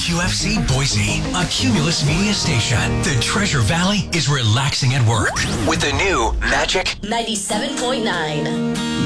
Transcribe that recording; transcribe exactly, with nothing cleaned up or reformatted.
Q F C Boise, a Cumulus Media station. The Treasure Valley is relaxing at work with the new Magic ninety-seven point nine.